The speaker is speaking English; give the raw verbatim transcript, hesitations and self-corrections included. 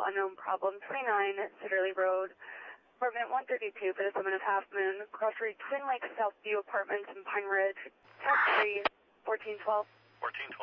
unknown problem, twenty-nine Cedar Road, apartment one thirty-two for the Summit of Half Moon, Crossroad Twin Lakes Southview Apartments in Pine Ridge, tax free, fourteen twelve. fourteen twelve.